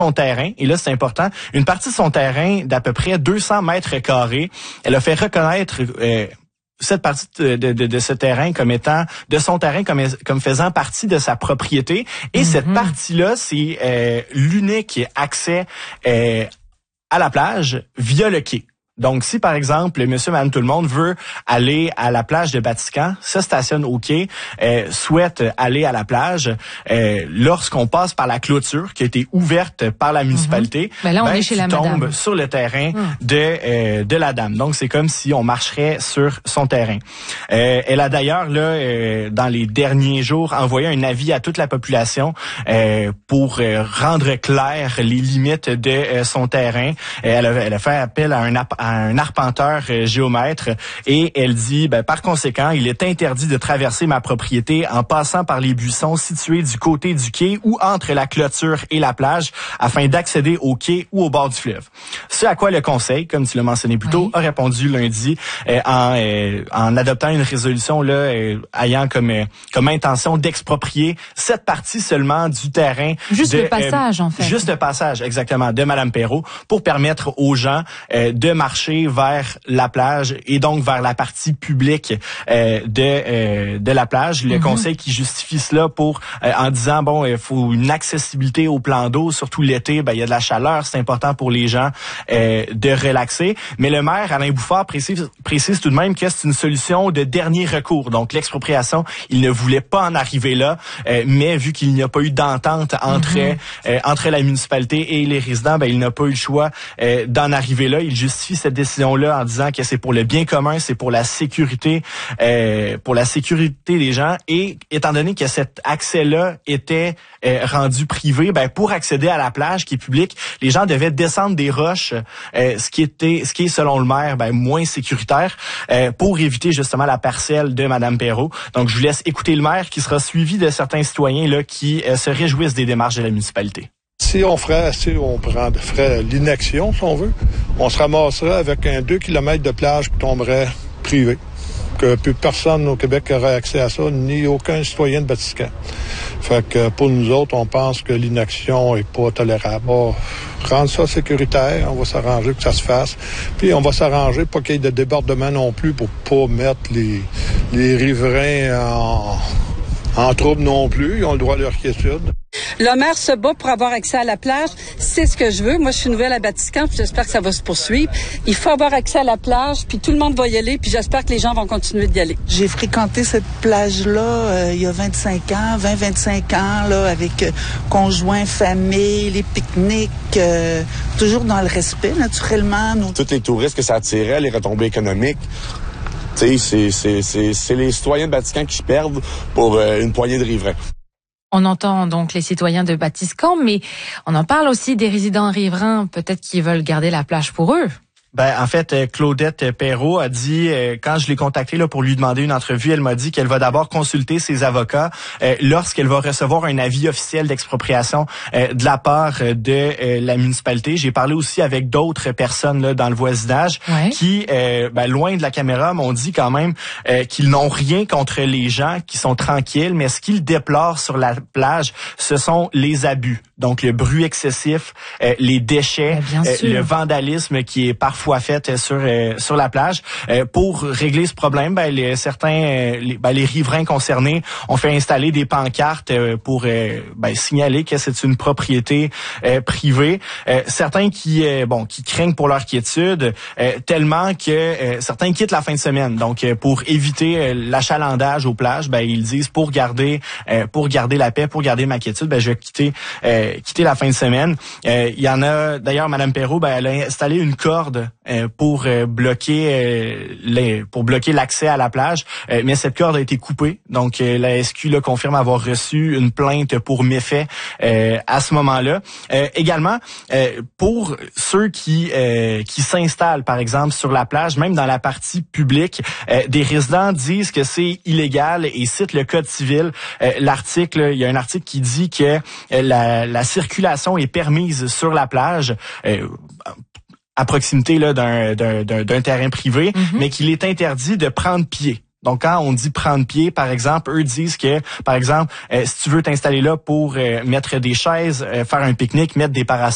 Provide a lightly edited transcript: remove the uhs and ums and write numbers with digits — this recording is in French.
son terrain, et là c'est important, une partie de son terrain d'à peu près 200 mètres carrés. Elle a fait reconnaître cette partie de ce terrain comme étant de son terrain comme faisant partie de sa propriété. Et cette partie-là, c'est l'unique accès à la plage via le quai. Donc, si par exemple, monsieur, madame, tout le monde veut aller à la plage de Batiscan, se stationne au quai, souhaite aller à la plage, lorsqu'on passe par la clôture qui a été ouverte par la municipalité, là, on est chez la madame. Tombe sur le terrain de la dame. Donc, c'est comme si on marcherait sur son terrain. Elle a d'ailleurs, là, dans les derniers jours, envoyé un avis à toute la population pour rendre clair les limites de son terrain. Elle a fait appel à un arpenteur géomètre, et elle dit, par conséquent, il est interdit de traverser ma propriété en passant par les buissons situés du côté du quai ou entre la clôture et la plage afin d'accéder au quai ou au bord du fleuve. Ce à quoi le conseil, comme tu l'as mentionné plus tôt, a répondu lundi en adoptant une résolution là ayant comme intention d'exproprier cette partie seulement du terrain. Juste le passage, en fait. Juste le passage, exactement, de Madame Perrault, pour permettre aux gens de marcher vers la plage et donc vers la partie publique de la plage. Le conseil qui justifie cela en disant, il faut une accessibilité au plan d'eau, surtout l'été, il y a de la chaleur, c'est important pour les gens de relaxer. Mais le maire, Alain Bouffard, précise tout de même que c'est une solution de dernier recours. Donc l'expropriation, il ne voulait pas en arriver là, mais vu qu'il n'y a pas eu d'entente entre la municipalité et les résidents, il n'a pas eu le choix d'en arriver là. Il justifie cette décision-là en disant que c'est pour le bien commun, c'est pour la sécurité des gens. Et étant donné que cet accès-là était rendu privé, pour accéder à la plage qui est publique, les gens devaient descendre des roches, ce qui est selon le maire moins sécuritaire, pour éviter justement la parcelle de Madame Perrault. Donc je vous laisse écouter le maire, qui sera suivi de certains citoyens là qui se réjouissent des démarches de la municipalité. Si on ferait l'inaction, si on veut, on se ramasserait avec un 2 km de plage qui tomberait privé. Que plus personne au Québec aurait accès à ça, ni aucun citoyen de Batiscan. Fait que pour nous autres, on pense que l'inaction est pas tolérable. Rendre ça sécuritaire, on va s'arranger que ça se fasse. Puis on va s'arranger pas qu'il y ait de débordement non plus pour pas mettre les riverains en trouble non plus. Ils ont le droit à leur quiétude. Le maire se bat pour avoir accès à la plage. C'est ce que je veux. Moi, je suis nouvelle à Batiscan, puis j'espère que ça va se poursuivre. Il faut avoir accès à la plage, puis tout le monde va y aller, puis j'espère que les gens vont continuer d'y aller. J'ai fréquenté cette plage-là il y a 25 ans, là, avec conjoints, famille, les pique-niques, toujours dans le respect, naturellement. Tous les touristes que ça attirait, les retombées économiques, c'est les citoyens de Batiscan qui se perdent pour une poignée de riverains. On entend donc les citoyens de Batiscan, mais on en parle aussi des résidents riverains, peut-être qu'ils veulent garder la plage pour eux. En fait, Claudette Perrault a dit, quand je l'ai contactée là pour lui demander une entrevue, elle m'a dit qu'elle va d'abord consulter ses avocats lorsqu'elle va recevoir un avis officiel d'expropriation de la part de la municipalité. J'ai parlé aussi avec d'autres personnes là dans le voisinage qui, loin de la caméra, m'ont dit quand même qu'ils n'ont rien contre les gens, qui sont tranquilles, mais ce qu'ils déplorent sur la plage, ce sont les abus. Donc le bruit excessif, les déchets, le vandalisme qui est parfois fait sur la plage. Pour régler ce problème, les riverains concernés ont fait installer des pancartes pour signaler que c'est une propriété privée. Certains qui craignent pour leur quiétude, tellement que certains quittent la fin de semaine. Donc pour éviter l'achalandage aux plages, ils disent pour garder la paix, pour garder ma quiétude, je vais quitter la fin de semaine. Il y en a d'ailleurs, Madame Perrault, elle a installé une corde pour bloquer l'accès à la plage, mais cette corde a été coupée. Donc la SQ là, confirme avoir reçu une plainte pour méfait à ce moment-là. Également pour ceux qui s'installent par exemple sur la plage, même dans la partie publique, des résidents disent que c'est illégal et citent le code civil. Il y a un article qui dit que la circulation est permise sur la plage à proximité là d'un terrain privé, mais qu'il est interdit de prendre pied. Donc, quand on dit prendre pied, par exemple, eux disent que, par exemple, si tu veux t'installer là pour mettre des chaises, faire un pique-nique, mettre des parasols,